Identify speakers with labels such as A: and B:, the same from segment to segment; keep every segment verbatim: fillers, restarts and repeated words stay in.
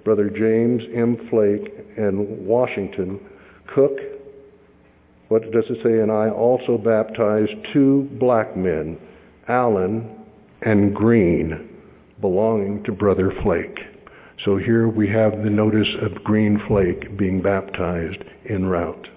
A: Brother James M. Flake, and Washington, Cook, what does it say? And I also baptized two black men, Allen and Green, belonging to Brother Flake. So here we have the notice of Green Flake being baptized en route.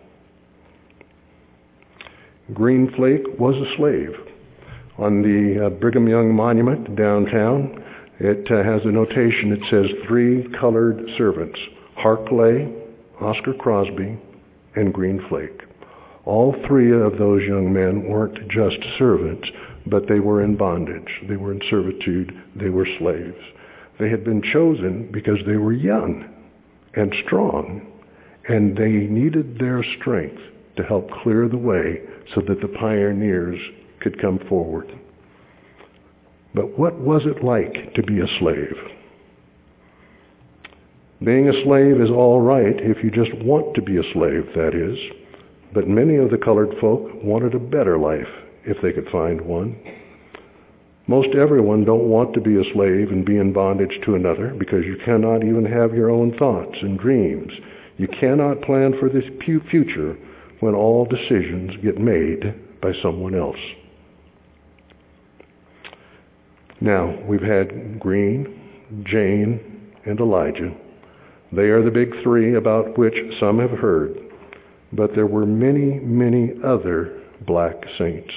A: Green Flake was a slave. On the uh, Brigham Young Monument downtown, it uh, has a notation. It says three colored servants, Harkley, Oscar Crosby, and Green Flake. All three of those young men weren't just servants, but they were in bondage. They were in servitude. They were slaves. They had been chosen because they were young and strong, and they needed their strength to help clear the way so that the pioneers could come forward. But what was it like to be a slave? Being a slave is all right if you just want to be a slave, that is. But many of the colored folk wanted a better life if they could find one. Most everyone don't want to be a slave and be in bondage to another, because you cannot even have your own thoughts and dreams. You cannot plan for this future when all decisions get made by someone else. Now, we've had Green, Jane, and Elijah. They are the big three about which some have heard, but there were many, many other black saints.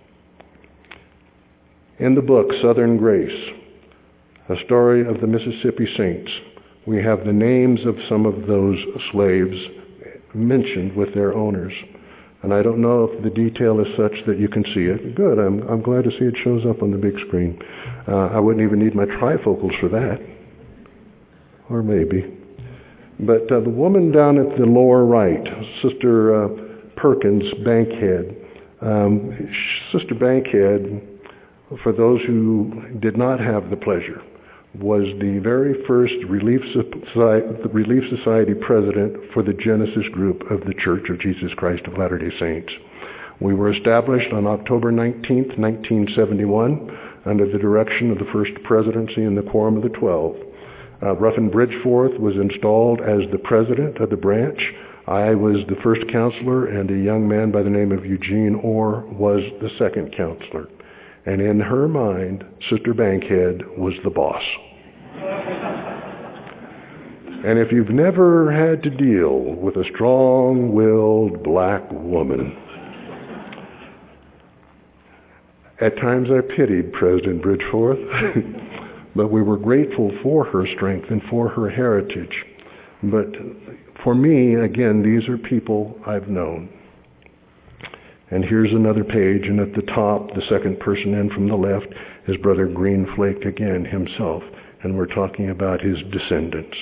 A: In the book, Southern Grace, a story of the Mississippi Saints, we have the names of some of those slaves mentioned with their owners. And I don't know if the detail is such that you can see it. Good, I'm, I'm glad to see it shows up on the big screen. Uh, I wouldn't even need my trifocals for that. Or maybe. But uh, the woman down at the lower right, Sister uh, Perkins Bankhead. Um, Sister Bankhead, for those who did not have the pleasure, was the very first Relief Society, the Relief Society president for the Genesis group of the Church of Jesus Christ of Latter-day Saints. We were established on October nineteenth, nineteen seventy-one, under the direction of the First Presidency and the Quorum of the Twelve. Uh, Ruffin Bridgeforth was installed as the president of the branch. I was the first counselor, and a young man by the name of Eugene Orr was the second counselor. And in her mind, Sister Bankhead was the boss. And if you've never had to deal with a strong-willed black woman, at times I pitied President Bridgeforth, but we were grateful for her strength and for her heritage. But for me, again, these are people I've known. And here's another page, and at the top, the second person in from the left, is Brother Green Flake again himself, and we're talking about his descendants.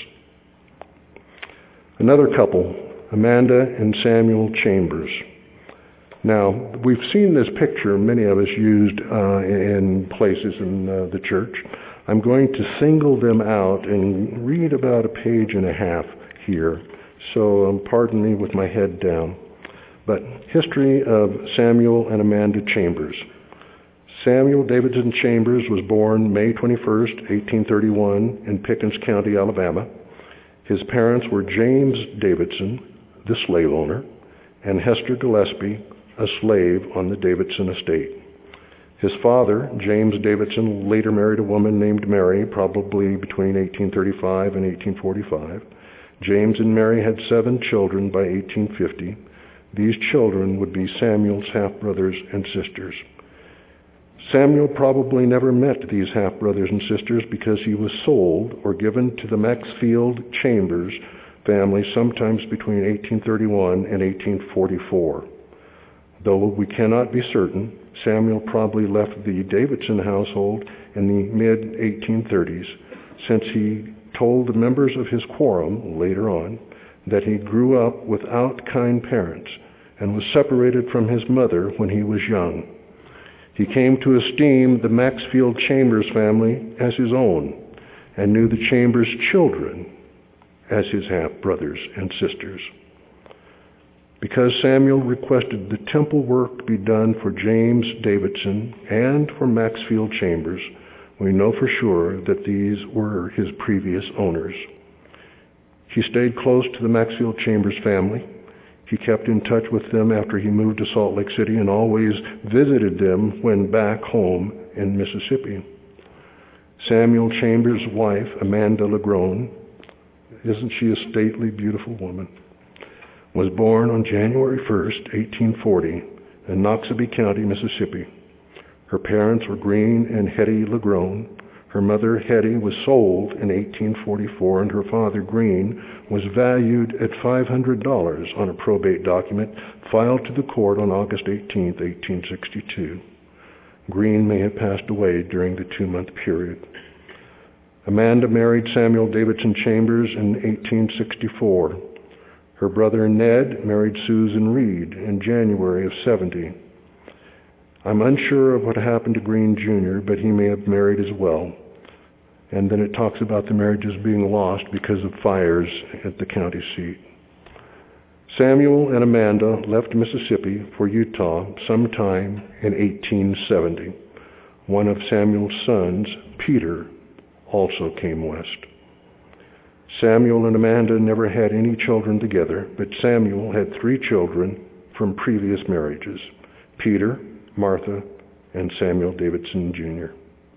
A: Another couple, Amanda and Samuel Chambers. Now, we've seen this picture, many of us used uh, in places in uh, the church. I'm going to single them out and read about a page and a half here, so um, pardon me with my head down. But history of Samuel and Amanda Chambers. Samuel Davidson Chambers was born May twenty-first, eighteen thirty-one in Pickens County, Alabama. His parents were James Davidson, the slave owner, and Hester Gillespie, a slave on the Davidson estate. His father, James Davidson, later married a woman named Mary, probably between eighteen thirty-five and eighteen forty-five. James and Mary had seven children by eighteen fifty. These children would be Samuel's half-brothers and sisters. Samuel probably never met these half-brothers and sisters because he was sold or given to the Maxfield Chambers family sometimes between eighteen thirty-one and eighteen forty-four. Though we cannot be certain, Samuel probably left the Davidson household in the mid eighteen thirties, since he told the members of his quorum later on that he grew up without kind parents and was separated from his mother when he was young. He came to esteem the Maxfield Chambers family as his own and knew the Chambers children as his half-brothers and sisters. Because Samuel requested the temple work be done for James Davidson and for Maxfield Chambers, we know for sure that these were his previous owners. He stayed close to the Maxfield Chambers family. He kept in touch with them after he moved to Salt Lake City and always visited them when back home in Mississippi. Samuel Chambers' wife, Amanda LaGrone, isn't she a stately, beautiful woman, was born on January first, eighteen forty, in Noxubee County, Mississippi. Her parents were Green and Hetty LaGrone. Her mother, Hetty, was sold in eighteen forty-four, and her father, Green, was valued at five hundred dollars on a probate document filed to the court on August eighteenth, eighteen sixty-two. Green may have passed away during the two-month period. Amanda married Samuel Davidson Chambers in eighteen sixty-four. Her brother Ned married Susan Reed in January of seventy. I'm unsure of what happened to Green Junior, but he may have married as well. And then it talks about the marriages being lost because of fires at the county seat. Samuel and Amanda left Mississippi for Utah sometime in eighteen seventy. One of Samuel's sons, Peter, also came west. Samuel and Amanda never had any children together, but Samuel had three children from previous marriages: Peter, Martha, and Samuel Davidson Junior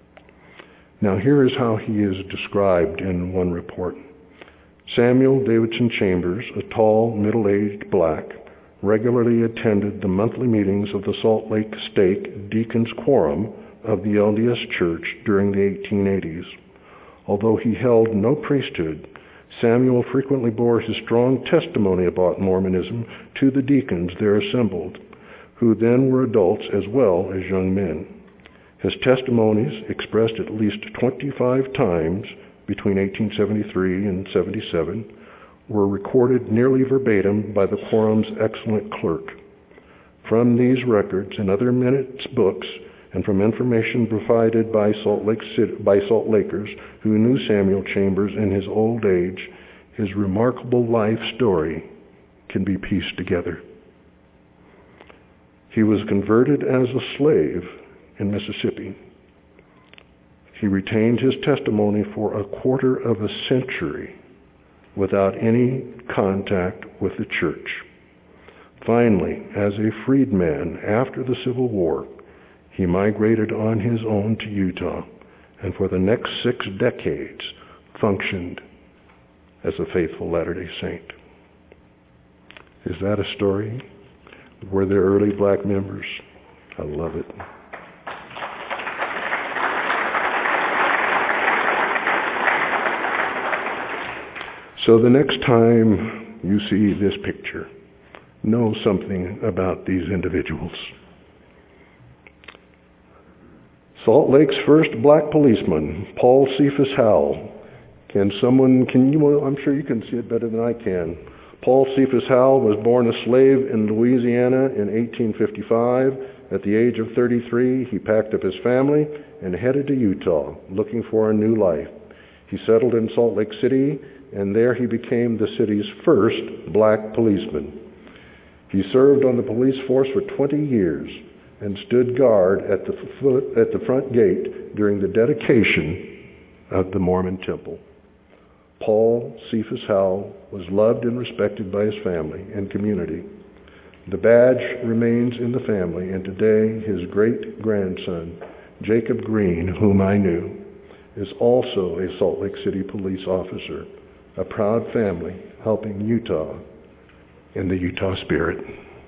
A: Now here is how he is described in one report. Samuel Davidson Chambers, a tall, middle-aged black, regularly attended the monthly meetings of the Salt Lake Stake Deacons Quorum of the L D S Church during the eighteen eighties. Although he held no priesthood, Samuel frequently bore his strong testimony about Mormonism to the deacons there assembled, who then were adults as well as young men. His testimonies, expressed at least twenty-five times between eighteen seventy-three and seventy-seven, were recorded nearly verbatim by the quorum's excellent clerk. From these records and other minutes books, and from information provided by Salt Lake City, by Salt Lakers who knew Samuel Chambers in his old age, his remarkable life story can be pieced together. He was converted as a slave in Mississippi. He retained his testimony for a quarter of a century without any contact with the church. Finally, as a freedman after the Civil War, he migrated on his own to Utah, and for the next six decades functioned as a faithful Latter-day Saint. Is that a story? Were there early black members? I love it. So the next time you see this picture, know something about these individuals. Salt Lake's first black policeman, Paul Cephas Howell. Can someone, can you, well, I'm sure you can see it better than I can. Paul Cephas Howell was born a slave in Louisiana in eighteen fifty-five. At the age of thirty-three, he packed up his family and headed to Utah, looking for a new life. He settled in Salt Lake City, and there he became the city's first black policeman. He served on the police force for twenty years and stood guard at the, foot, at the front gate during the dedication of the Mormon temple. Paul Cephas Howell was loved and respected by his family and community. The badge remains in the family, and today his great-grandson, Jacob Green, whom I knew, is also a Salt Lake City police officer, a proud family helping Utah in the Utah spirit.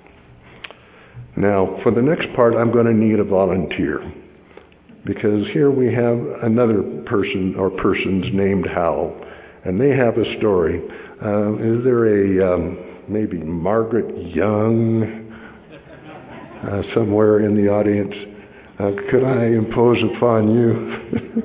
A: Now, for the next part, I'm going to need a volunteer, because here we have another person or persons named Howell, and they have a story. Uh, is there a um, maybe Margaret Young uh, somewhere in the audience? Uh, could I impose upon you?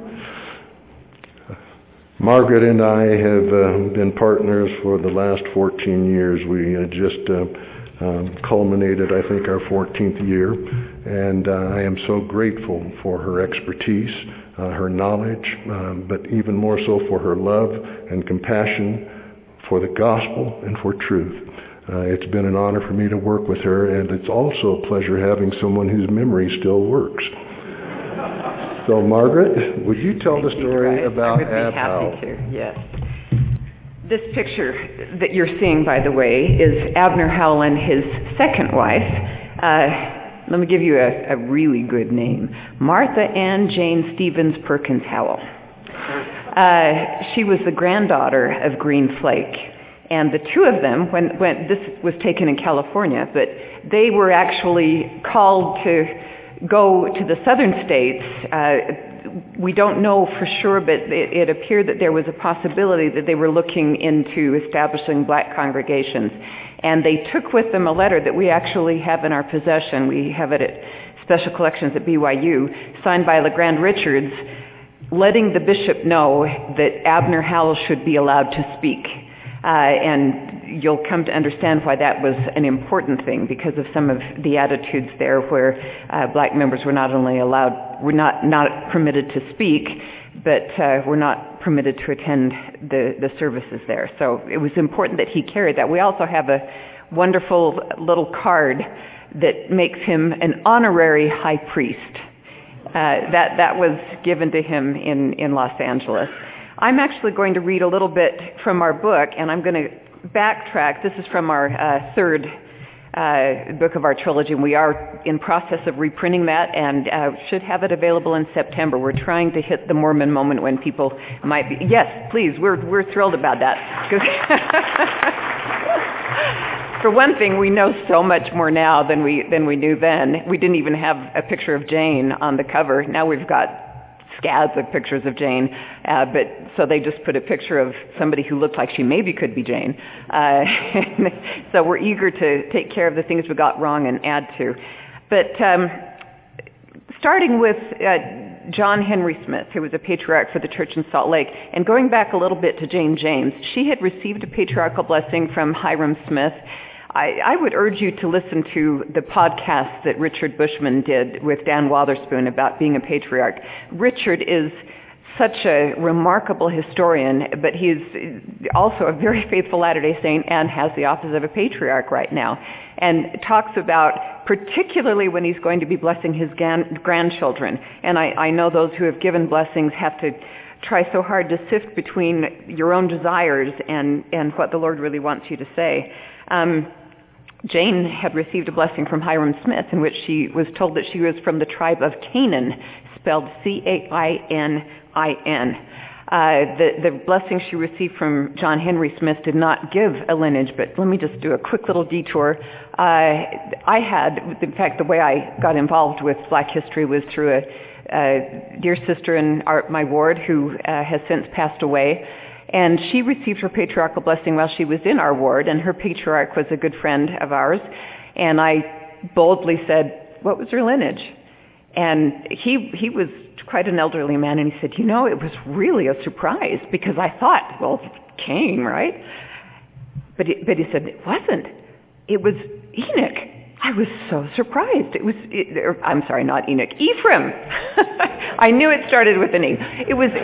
A: Margaret and I have uh, been partners for the last fourteen years. We uh, just uh, um, culminated, I think, our fourteenth year, and uh, I am so grateful for her expertise, uh, her knowledge, um, but even more so for her love and compassion for the gospel and for truth. Uh, it's been an honor for me to work with her, and it's also a pleasure having someone whose memory still works. So, Margaret, would you tell the story about Ab Howell?
B: I would be happy to, yes. This picture that you're seeing, by the way, is Abner Howell and his second wife. Uh, let me give you a, a really good name. Martha Ann Jane Stevens Perkins Howell. Uh, she was the granddaughter of Green Flake. And the two of them, when, when this was taken in California, but they were actually called to go to the southern states. Uh, we don't know for sure, but it, it appeared that there was a possibility that they were looking into establishing black congregations. And they took with them a letter that we actually have in our possession. We have it at Special Collections at B Y U, signed by LeGrand Richards, letting the bishop know that Abner Howell should be allowed to speak. Uh, and you'll come to understand why that was an important thing, because of some of the attitudes there where uh, black members were not only allowed, were not, not permitted to speak, but uh, were not permitted to attend the, the services there. So it was important that he carried that. We also have a wonderful little card that makes him an honorary high priest. Uh, that, that was given to him in, in Los Angeles. I'm actually going to read a little bit from our book, and I'm going to backtrack. This is from our uh, third uh, book of our trilogy, and we are in process of reprinting that and uh, should have it available in September. We're trying to hit the Mormon moment when people might be... Yes, please, we're, we're thrilled about that. For one thing, we know so much more now than we, than we knew then. We didn't even have a picture of Jane on the cover. Now we've got scads of pictures of Jane, uh, but so they just put a picture of somebody who looked like she maybe could be Jane. Uh, so we're eager to take care of the things we got wrong and add to. But um, starting with uh, John Henry Smith, who was a patriarch for the church in Salt Lake, and going back a little bit to Jane James, she had received a patriarchal blessing from Hiram Smith. I, I would urge you to listen to the podcast that Richard Bushman did with Dan Wotherspoon about being a patriarch. Richard is such a remarkable historian, but he is also a very faithful Latter-day Saint and has the office of a patriarch right now, and talks about particularly when he's going to be blessing his gan- grandchildren. And I, I know those who have given blessings have to try so hard to sift between your own desires and, and what the Lord really wants you to say. Um, Jane had received a blessing from Hiram Smith in which she was told that she was from the tribe of Canaan, spelled C A I N I N. Uh, the, the blessing she received from John Henry Smith did not give a lineage, but let me just do a quick little detour. Uh, I had, in fact, the way I got involved with Black history was through a, a dear sister in our, my ward who uh, has since passed away. And she received her patriarchal blessing while she was in our ward, and her patriarch was a good friend of ours. And I boldly said, what was her lineage? And he he was quite an elderly man, and he said, you know, it was really a surprise, because I thought, well, Cain, right? But he, but he said, it wasn't. It was Enoch. I was so surprised. It was, it, or, I'm sorry, not Enoch, Ephraim. I knew it started with an E. It was,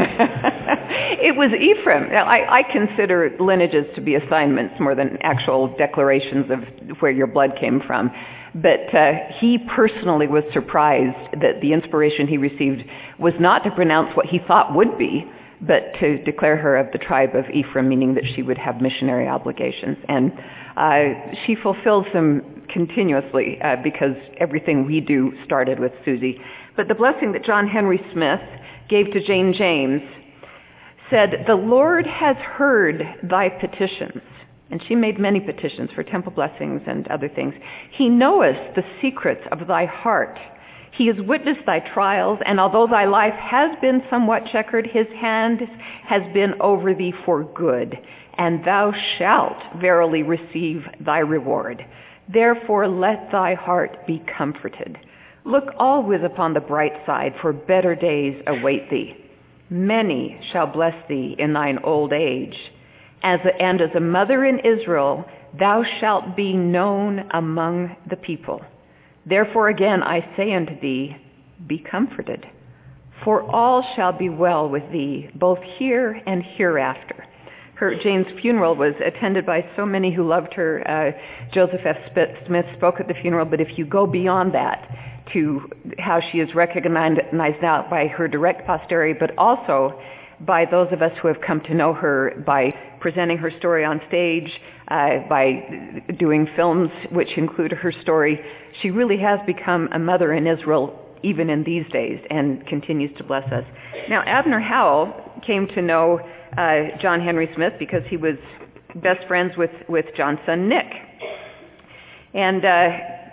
B: it was Ephraim. Now, I, I consider lineages to be assignments more than actual declarations of where your blood came from. But uh, he personally was surprised that the inspiration he received was not to pronounce what he thought would be, but to declare her of the tribe of Ephraim, meaning that she would have missionary obligations. And uh, she fulfills them continuously uh, because everything we do started with Susie. But the blessing that John Henry Smith gave to Jane James said, the Lord has heard thy petitions. And she made many petitions for temple blessings and other things. He knoweth the secrets of thy heart. He has witnessed thy trials, and although thy life has been somewhat checkered, his hand has been over thee for good, and thou shalt verily receive thy reward. Therefore let thy heart be comforted. Look always upon the bright side, for better days await thee. Many shall bless thee in thine old age. As a, and as a mother in Israel, thou shalt be known among the people. Therefore again I say unto thee, be comforted. For all shall be well with thee, both here and hereafter. Her, Jane's funeral was attended by so many who loved her. Uh, Joseph F. Smith spoke at the funeral, but if you go beyond that to how she is recognized now by her direct posterity, but also by those of us who have come to know her by presenting her story on stage, uh, by doing films which include her story. She really has become a mother in Israel even in these days and continues to bless us. Now, Abner Howell came to know uh, John Henry Smith because he was best friends with, with John's son Nick. And uh,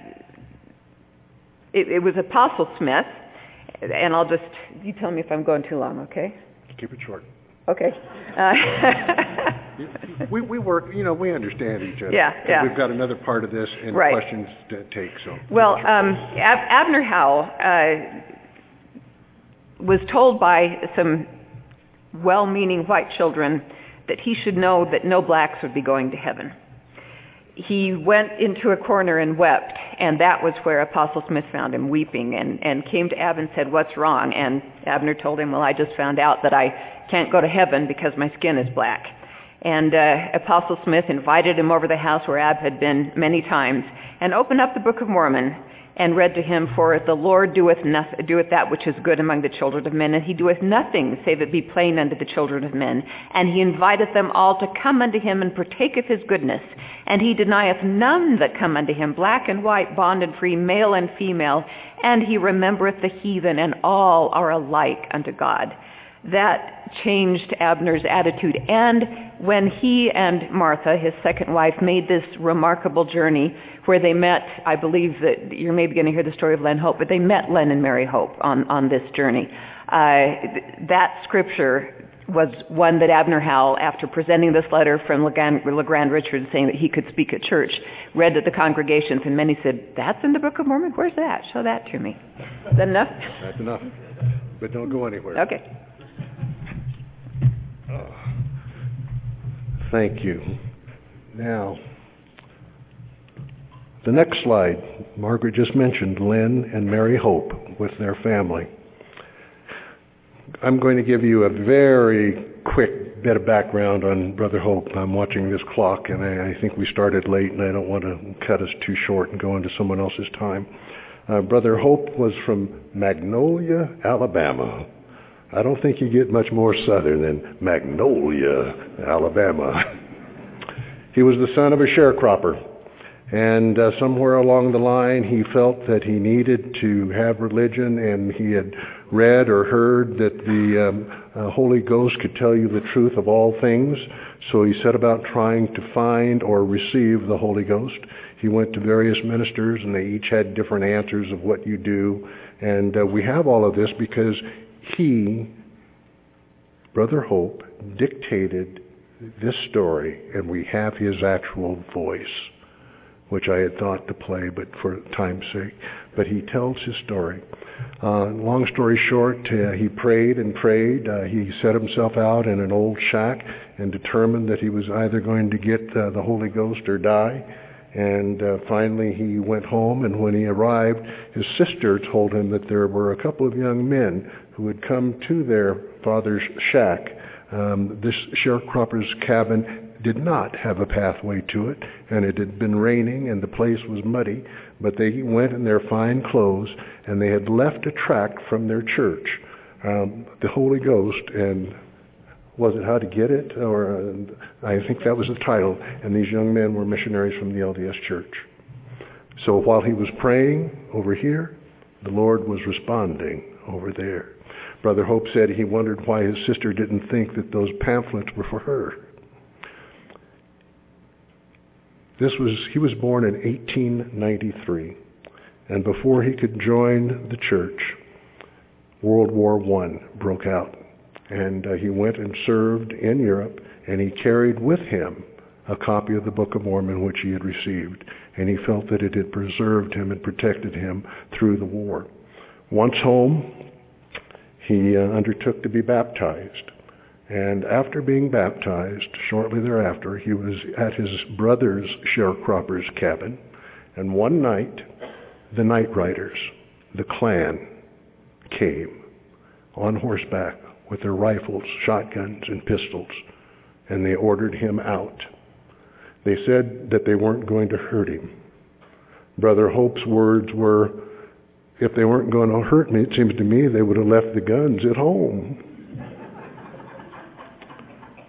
B: it, it was Apostle Smith, and I'll just, you tell me if I'm going too long, okay?
A: Keep it short.
B: Okay. Uh,
A: we, we work, you know, we understand each other.
B: Yeah, yeah.
A: We've got another part of this and
B: right.
A: questions to take. So.
B: Well, um, Ab- Abner Howell uh, was told by some well-meaning white children that he should know that no blacks would be going to heaven. He went into a corner and wept, and that was where Apostle Smith found him weeping and, and came to Ab and said, "What's wrong?" And Abner told him, "Well, I just found out that I can't go to heaven because my skin is black." And uh, Apostle Smith invited him over the house where Ab had been many times and opened up the Book of Mormon and read to him, "For the Lord doeth, noth- doeth that which is good among the children of men, and he doeth nothing save it be plain unto the children of men. And he inviteth them all to come unto him and partake of his goodness. And he denieth none that come unto him, black and white, bond and free, male and female. And he remembereth the heathen, and all are alike unto God." That changed Abner's attitude. And when he and Martha, his second wife, made this remarkable journey where they met, I believe that you're maybe going to hear the story of Len Hope, but they met Len and Mary Hope on, on this journey. Uh, that scripture was one that Abner Howell, after presenting this letter from LeGrand, LeGrand Richards saying that he could speak at church, read to the congregations, and many said, "That's in the Book of Mormon? Where's that? Show that to me." Is that enough?
A: That's enough. But don't go anywhere.
B: Okay.
A: Oh. Thank you. Now, the next slide, Margaret just mentioned Len and Mary Hope with their family. I'm going to give you a very quick bit of background on Brother Hope. I'm watching this clock, and I, I think we started late, and I don't want to cut us too short and go into someone else's time. Uh, Brother Hope was from Magnolia, Alabama. I don't think you get much more southern than Magnolia, Alabama. He was the son of a sharecropper, and uh, somewhere along the line he felt that he needed to have religion, and he had read or heard that the um, uh, Holy Ghost could tell you the truth of all things, so he set about trying to find or receive the Holy Ghost. He went to various ministers, and they each had different answers of what you do, and uh, we have all of this because he, Brother Hope, dictated this story, and we have his actual voice, which I had thought to play, but for time's sake. But he tells his story. Uh, long story short, uh, he prayed and prayed. Uh, he set himself out in an old shack and determined that he was either going to get uh, the Holy Ghost or die. And uh, finally he went home, and when he arrived, his sister told him that there were a couple of young men who had come to their father's shack. Um, this sharecropper's cabin did not have a pathway to it, and it had been raining and the place was muddy, but they went in their fine clothes, and they had left a tract from their church, um, the Holy Ghost, and was it How to Get It? Or uh, I think that was the title, and these young men were missionaries from the L D S Church. So while he was praying over here, the Lord was responding over there. Brother Hope said he wondered why his sister didn't think that those pamphlets were for her. This was, he was born in eighteen ninety-three, and before he could join the church, World War One broke out, and uh, he went and served in Europe, and he carried with him a copy of the Book of Mormon which he had received, and he felt that it had preserved him and protected him through the war. Once home, he uh, undertook to be baptized. And after being baptized, shortly thereafter, he was at his brother's sharecropper's cabin. And one night, the Night Riders, the clan, came on horseback with their rifles, shotguns, and pistols, and they ordered him out. They said that they weren't going to hurt him. Brother Hope's words were, if they weren't going to hurt me, it seems to me they would have left the guns at home.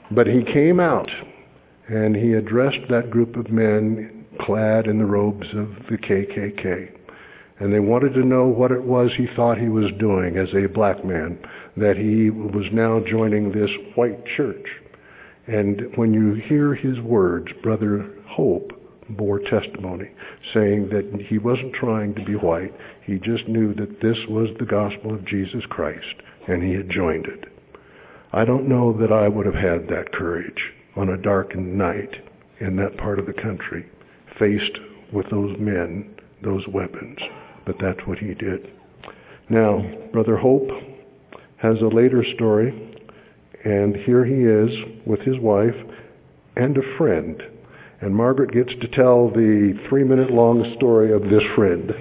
A: But he came out and he addressed that group of men clad in the robes of the K K K. And they wanted to know what it was he thought he was doing as a black man, that he was now joining this white church. And when you hear his words, Brother Hope bore testimony, saying that he wasn't trying to be white. He just knew that this was the gospel of Jesus Christ, and he had joined it. I don't know that I would have had that courage on a darkened night in that part of the country, faced with those men, those weapons, but that's what he did. Now, Brother Hope has a later story, and here he is with his wife and a friend. And Margaret gets to tell the three-minute-long story of this friend.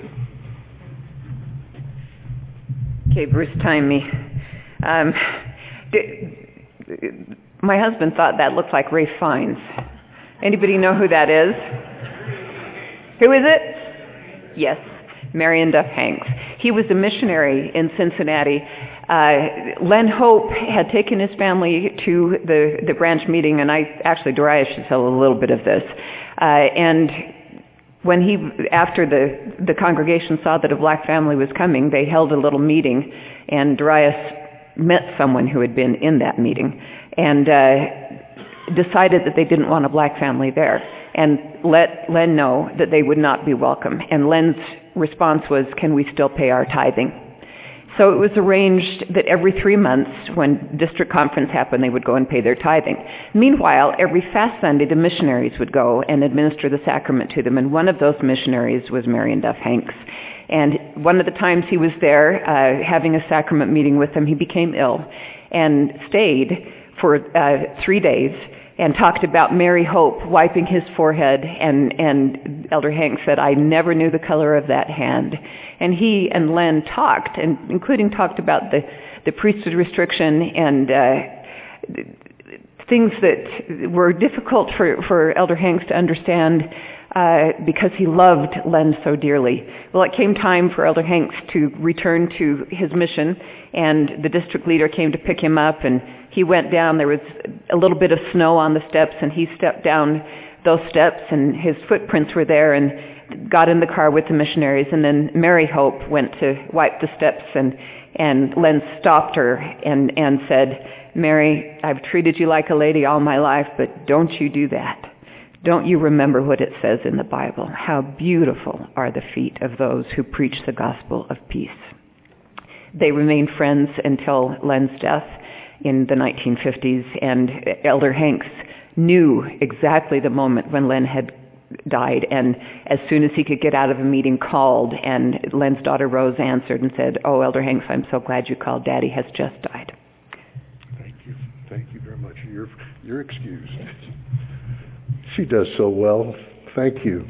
B: Okay, Bruce, time me. Um, my husband thought that looked like Ray Fiennes. Anybody know who that is? Who is it? Yes, Marion Duff Hanks. He was a missionary in Cincinnati. Uh, Len Hope had taken his family to the, the branch meeting, and I actually, Darius should tell a little bit of this. Uh, and when he, after the, the congregation saw that a black family was coming, they held a little meeting, and Darius met someone who had been in that meeting and uh, decided that they didn't want a black family there, and let Len know that they would not be welcome. And Len's response was, "Can we still pay our tithing?" So it was arranged that every three months, when district conference happened, they would go and pay their tithing. Meanwhile, every fast Sunday, the missionaries would go and administer the sacrament to them, and one of those missionaries was Marion Duff Hanks. And one of the times he was there, uh, having a sacrament meeting with them, he became ill and stayed for uh, three days and talked about Mary Hope wiping his forehead, and, and Elder Hanks said, "I never knew the color of that hand." And he and Len talked, and including talked about the, the priesthood restriction and uh, things that were difficult for, for Elder Hanks to understand uh, because he loved Len so dearly. Well, it came time for Elder Hanks to return to his mission, and the district leader came to pick him up, and he went down. There was a little bit of snow on the steps, and he stepped down those steps, and his footprints were there, and got in the car with the missionaries. And then Mary Hope went to wipe the steps, and, and Len stopped her and, and said, "Mary, I've treated you like a lady all my life, but don't you do that. Don't you remember what it says in the Bible? How beautiful are the feet of those who preach the gospel of peace." They remained friends until Len's death in the nineteen fifties, and Elder Hanks knew exactly the moment when Len had died, and as soon as he could get out of a meeting, called, and Len's daughter Rose answered and said, "Oh, Elder Hanks, I'm so glad you called. Daddy has just died."
A: Thank you. Thank you very much. You're, you're excused. She does so well. Thank you.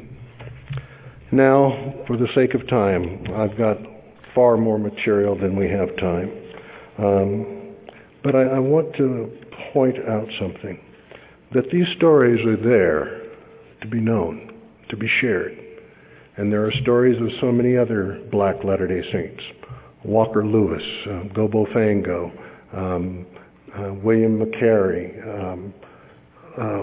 A: Now, for the sake of time, I've got far more material than we have time. Um, but I, I want to point out something, that these stories are there to be known, to be shared. And there are stories of so many other black Latter-day Saints. Walker Lewis, uh, Gobo Fango, um, uh, William McCary, um, uh,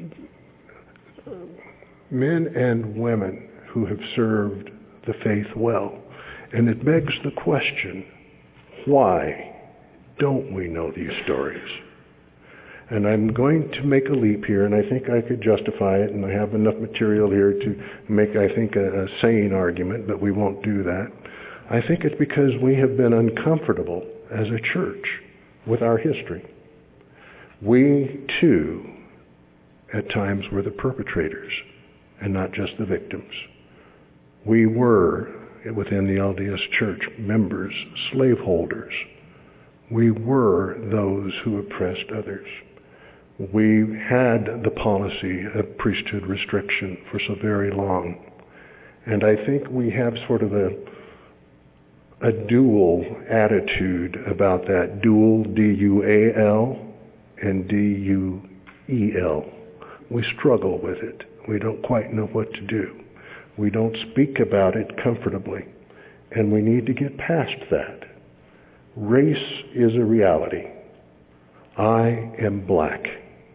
A: men and women who have served the faith well. And it begs the question, why don't we know these stories? And I'm going to make a leap here, and I think I could justify it, and I have enough material here to make, I think, a, a sane argument, but we won't do that. I think it's because we have been uncomfortable as a church with our history. We, too, at times were the perpetrators and not just the victims. We were, within the L D S Church, members, slaveholders. We were those who oppressed others. We had the policy of priesthood restriction for so very long. And I think we have sort of a, a dual attitude about that, dual, D U A L and D U E L. We struggle with it. We don't quite know what to do. We don't speak about it comfortably. And we need to get past that. Race is a reality. I am black.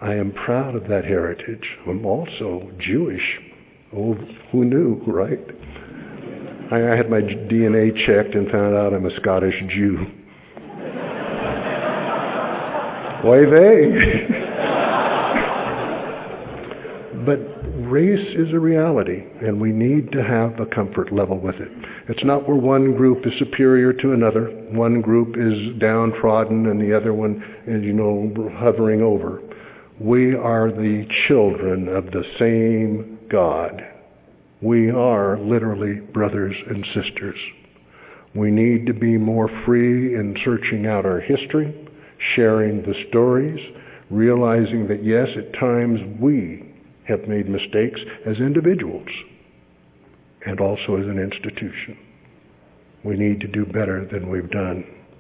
A: I am proud of that heritage. I'm also Jewish. Oh, who knew, right? I, I had my D N A checked and found out I'm a Scottish Jew. Why they? But race is a reality, and we need to have a comfort level with it. It's not where one group is superior to another. One group is downtrodden and the other one is, you know, hovering over. We are the children of the same God. We are literally brothers and sisters. We need to be more free in searching out our history, sharing the stories, realizing that yes, at times we have made mistakes as individuals and also as an institution. We need to do better than we've done.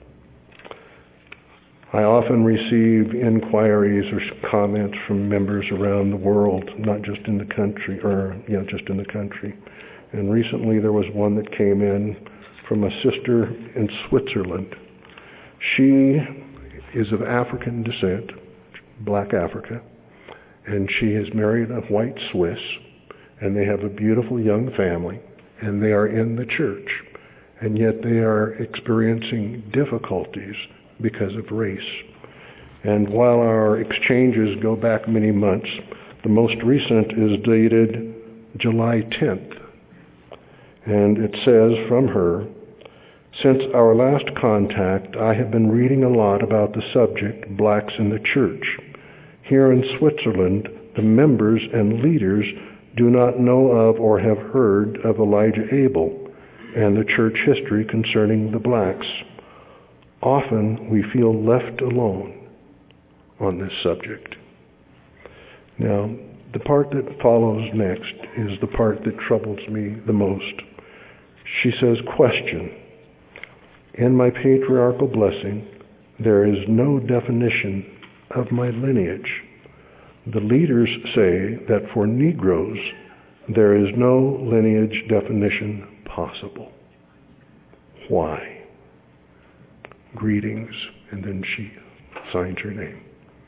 A: I often receive inquiries or comments from members around the world, not just in the country, or you know, just in the country. And recently there was one that came in from a sister in Switzerland. She is of African descent, black Africa, and she has married a white Swiss, and they have a beautiful young family, and they are in the church, and yet they are experiencing difficulties because of race. And while our exchanges go back many months, the most recent is dated July tenth, and it says from her, "Since our last contact, I have been reading a lot about the subject, blacks in the church. Here in Switzerland, the members and leaders do not know of or have heard of Elijah Abel and the church history concerning the blacks. Often we feel left alone on this subject." Now, the part that follows next is the part that troubles me the most. She says, question, "In my patriarchal blessing, there is no definition of my lineage. The leaders say that for Negroes, there is no lineage definition possible. Why? Greetings," and then she signs her name.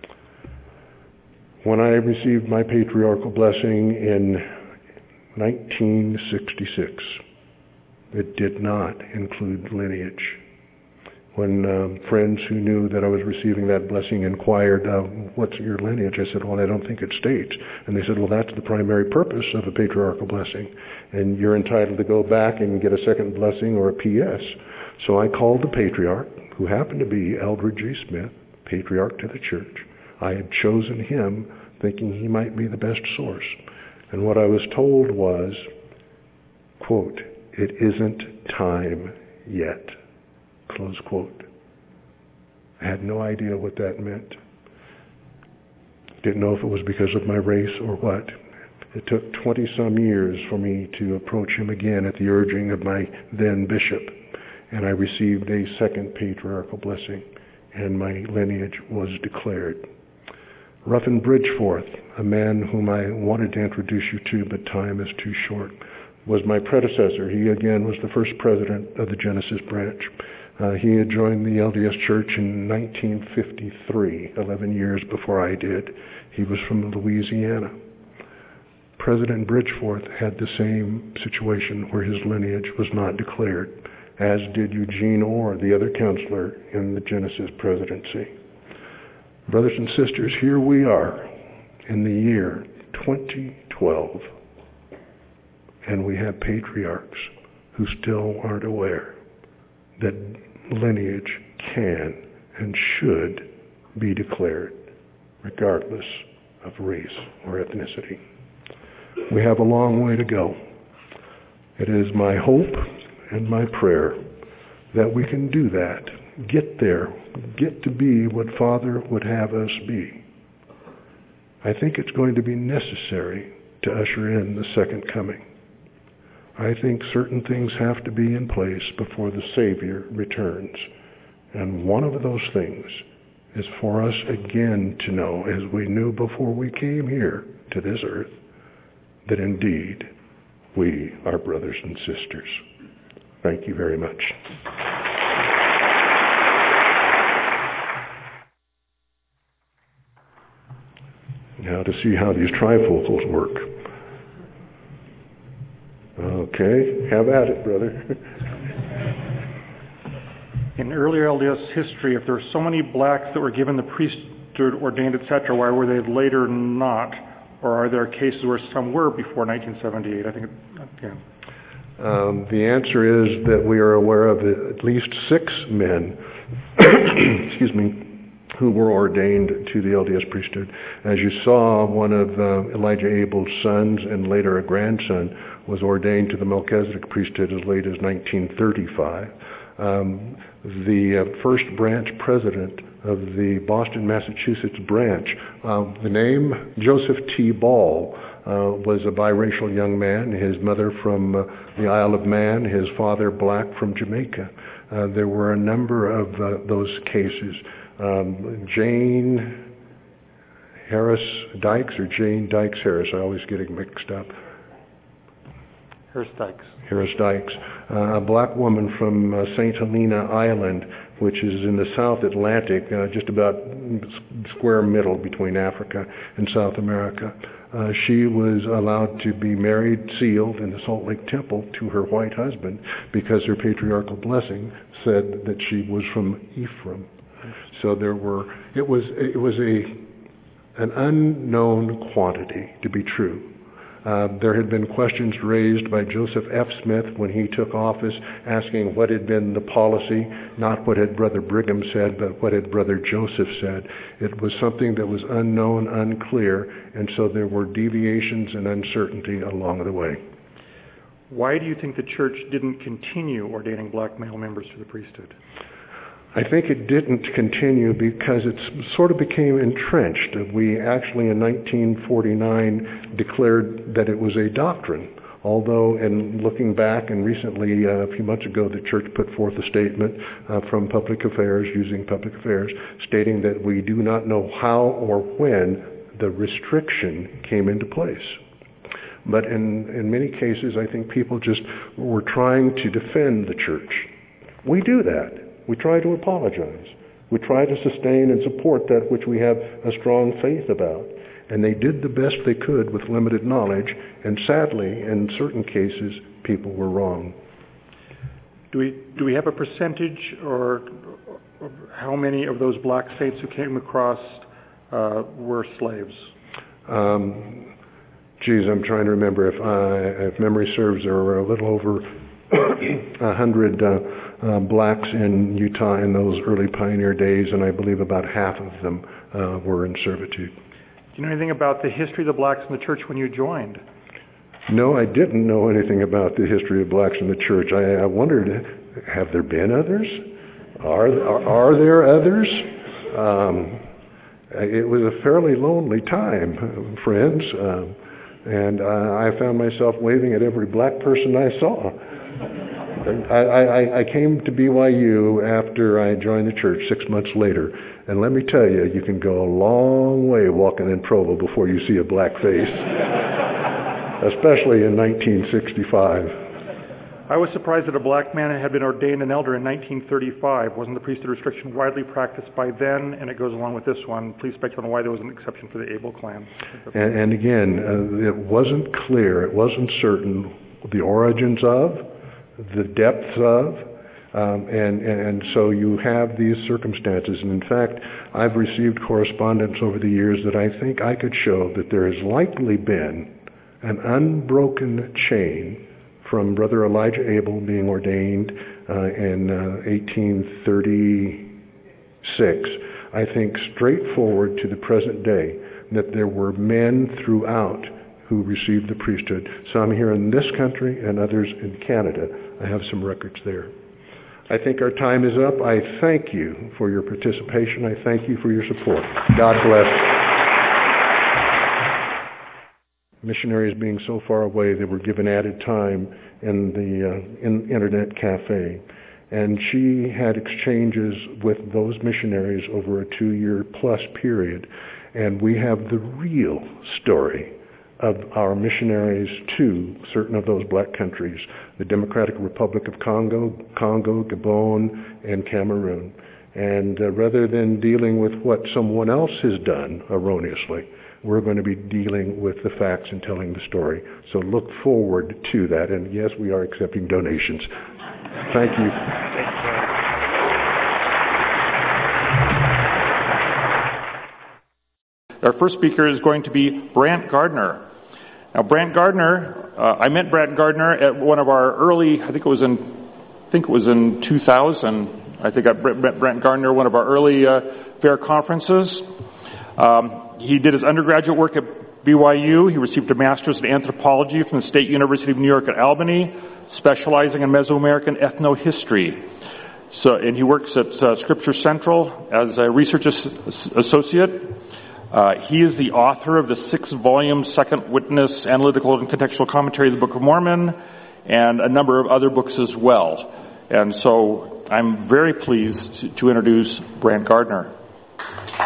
A: When I received my patriarchal blessing in nineteen sixty-six, it did not include lineage. When um, friends who knew that I was receiving that blessing inquired, uh, "What's your lineage?" I said, "Well, I don't think it states." And they said, "Well, that's the primary purpose of a patriarchal blessing, and you're entitled to go back and get a second blessing or a P S" So I called the patriarch, who happened to be Eldred J. Smith, patriarch to the church. I had chosen him thinking he might be the best source. And what I was told was, quote, "It isn't time yet," close quote. I had no idea what that meant. Didn't know if it was because of my race or what. It took twenty-some years for me to approach him again at the urging of my then bishop, and I received a second patriarchal blessing, and my lineage was declared. Ruffin Bridgeforth, a man whom I wanted to introduce you to, but time is too short, was my predecessor. He again was the first president of the Genesis branch. Uh, he had joined the L D S Church in nineteen fifty-three, eleven years before I did. He was from Louisiana. President Bridgeforth had the same situation where his lineage was not declared, as did Eugene Orr, the other counselor in the Genesis presidency. Brothers and sisters, here we are in the year twenty twelve, and we have patriarchs who still aren't aware that lineage can and should be declared regardless of race or ethnicity. We have a long way to go. It is my hope and my prayer that we can do that, get there, get to be what Father would have us be. I think it's going to be necessary to usher in the second coming. I think certain things have to be in place before the Savior returns. And one of those things is for us again to know, as we knew before we came here to this earth, that indeed we are brothers and sisters. Thank you very much. Now to see how these trifocals work. Okay, have at it, brother.
C: In early L D S history, if there were so many blacks that were given the priesthood, ordained, et cetera, why were they later not? Or are there cases where some were before nineteen seventy-eight? I think, it, yeah.
A: Um, the answer is that we are aware of at least six men, excuse me, who were ordained to the L D S priesthood. As you saw, one of uh, Elijah Abel's sons and later a grandson was ordained to the Melchizedek priesthood as late as nineteen thirty-five. Um, the uh, first branch president of the Boston, Massachusetts branch, uh, the name Joseph T. Ball, uh, was a biracial young man, his mother from uh, the Isle of Man, his father black from Jamaica. Uh, there were a number of uh, those cases. Um, Jane Harris Dykes or Jane Dykes Harris, I always get it mixed up.
C: Harris Dykes.
A: Harris Dykes, uh, a black woman from uh, Saint Helena Island, which is in the South Atlantic, uh, just about square middle between Africa and South America. Uh, she was allowed to be married, sealed in the Salt Lake Temple to her white husband because her patriarchal blessing said that she was from Ephraim. So there were, it was, it was a, an unknown quantity to be true. Uh, there had been questions raised by Joseph F. Smith when he took office, asking what had been the policy, not what had Brother Brigham said, but what had Brother Joseph said. It was something that was unknown, unclear, and so there were deviations and uncertainty along the way.
C: Why do you think the church didn't continue ordaining black male members to the priesthood?
A: I think it didn't continue because it sort of became entrenched. We actually in nineteen forty-nine declared that it was a doctrine, although in looking back and recently uh, a few months ago the church put forth a statement uh, from Public Affairs, using Public Affairs, stating that we do not know how or when the restriction came into place. But in, in many cases I think people just were trying to defend the church. We do that. We try to apologize. We try to sustain and support that which we have a strong faith about. And they did the best they could with limited knowledge, and sadly, in certain cases, people were wrong.
C: Do we do we have a percentage or, or how many of those black saints who came across uh, were slaves?
A: Um, geez, I'm trying to remember. If, I, if memory serves, there were a little over a hundred uh, uh, blacks in Utah in those early pioneer days, and I believe about half of them uh, were in servitude.
C: Do you know anything about the history of the blacks in the church when you joined?
A: No, I didn't know anything about the history of blacks in the church. I, I wondered, have there been others? Are, are, are there others? Um, it was a fairly lonely time, friends, um, and uh, I found myself waving at every black person I saw. I, I, I came to B Y U after I joined the church six months later, and let me tell you, you can go a long way walking in Provo before you see a black face, especially in nineteen sixty-five.
C: I was surprised that a black man had been ordained an elder in nineteen thirty-five. Wasn't the priesthood restriction widely practiced by then? And it goes along with this one. Please speculate on why there was an exception for the Abel clan.
A: And, and again, uh, it wasn't clear, it wasn't certain the origins of, the depths of, um, and, and, and so you have these circumstances. And in fact, I've received correspondence over the years that I think I could show that there has likely been an unbroken chain from Brother Elijah Abel being ordained uh, in uh, eighteen thirty-six, I think straightforward to the present day, that there were men throughout who received the priesthood, some here in this country and others in Canada. I have some records there. I think our time is up. I thank you for your participation. I thank you for your support. God bless. Missionaries being so far away, they were given added time in the uh, in internet cafe. And she had exchanges with those missionaries over a two-year plus period. And we have the real story of our missionaries to certain of those black countries, the Democratic Republic of Congo, Congo, Gabon, and Cameroon. And uh, rather than dealing with what someone else has done erroneously, we're going to be dealing with the facts and telling the story. So look forward to that. And yes, we are accepting donations. Thank you.
C: Our first speaker is going to be Brant Gardner. Now, Brant Gardner, uh, I met Brant Gardner at one of our early, I think it was in, I think it was in two thousand. I think I met Brant Gardner one of our early uh, fair conferences. Um, he did his undergraduate work at B Y U. He received a master's in anthropology from the State University of New York at Albany, specializing in Mesoamerican ethnohistory. So, and he works at uh, Scripture Central as a research as- associate. Uh, he is the author of the six-volume Second Witness Analytical and Contextual Commentary of the Book of Mormon, and a number of other books as well. And so I'm very pleased to, to introduce Brant Gardner.